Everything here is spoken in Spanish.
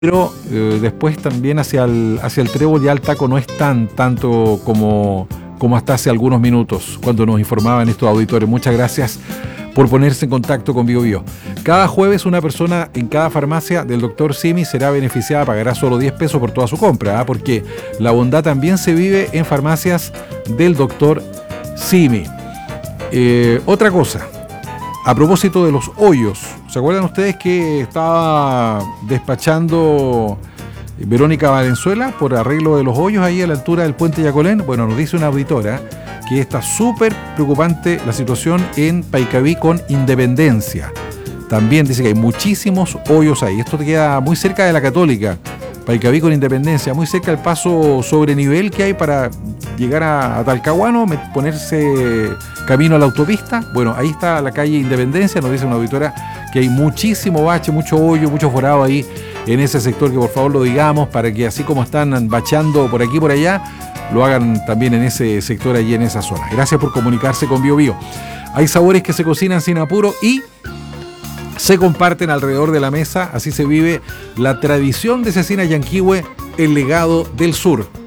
pero después también hacia el Trébol ya el taco no es tanto como hasta hace algunos minutos, cuando nos informaban estos auditores. Muchas gracias por ponerse en contacto con BioBio. Cada jueves una persona en cada farmacia del Dr. Simi será beneficiada, pagará solo 10 pesos por toda su compra, porque la bondad también se vive en farmacias del Dr. Simi. Otra cosa, a propósito de los hoyos, ¿se acuerdan ustedes que estaba despachando Verónica Valenzuela por arreglo de los hoyos ahí a la altura del puente Yacolén? Bueno, nos dice una auditora que está súper preocupante la situación en Paicaví con Independencia. También dice que hay muchísimos hoyos ahí. Esto te queda muy cerca de la Católica. Paicaví con Independencia, muy cerca del paso sobre nivel que hay para llegar a Talcahuano, ponerse camino a la autopista. Bueno, ahí está la calle Independencia, nos dice una auditora que hay muchísimo bache, mucho hoyo, mucho forado ahí en ese sector, que por favor lo digamos para que así como están bacheando por aquí y por allá, lo hagan también en ese sector, allí en esa zona. Gracias por comunicarse con BioBio. Hay sabores que se cocinan sin apuro y se comparten alrededor de la mesa. Así se vive la tradición de Cecina Yanquihue, el legado del sur.